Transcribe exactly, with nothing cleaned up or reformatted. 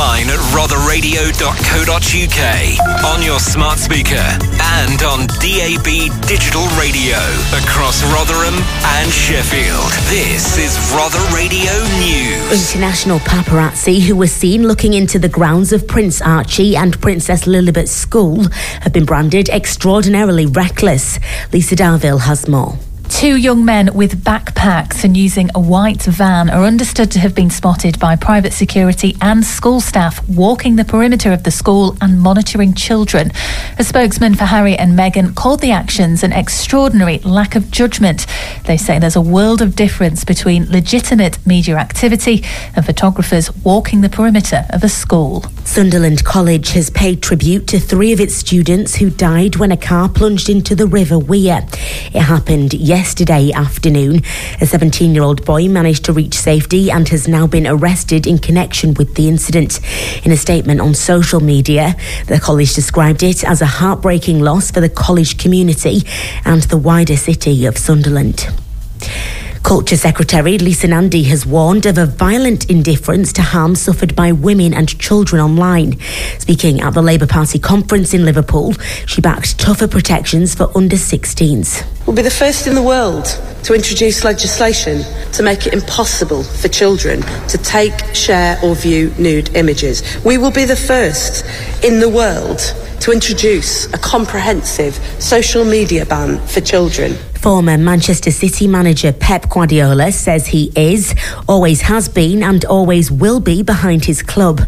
online at rother radio dot co dot uk, on your smart speaker, and on D A B digital radio across Rotherham and Sheffield. This is Rother Radio News. International paparazzi who were seen looking into the grounds of Prince Archie and Princess Lilibet's school have been branded extraordinarily reckless. Lisa Darville has more. Two young men with backpacks and using a white van are understood to have been spotted by private security and school staff walking the perimeter of the school and monitoring children. A spokesman for Harry and Meghan called the actions an extraordinary lack of judgment. They say there's a world of difference between legitimate media activity and photographers walking the perimeter of a school. Sunderland College has paid tribute to three of its students who died when a car plunged into the River Wear. It happened yesterday afternoon. A seventeen-year-old boy managed to reach safety and has now been arrested in connection with the incident. In a statement on social media, the college described it as a heartbreaking loss for the college community and the wider city of Sunderland. Culture Secretary Lisa Nandy has warned of a violent indifference to harm suffered by women and children online. Speaking at the Labour Party conference in Liverpool, she backed tougher protections for under sixteens. We'll be the first in the world to introduce legislation to make it impossible for children to take, share or view nude images. We will be the first in the world to introduce a comprehensive social media ban for children. Former Manchester City manager Pep Guardiola says he is, always has been and always will be behind his club.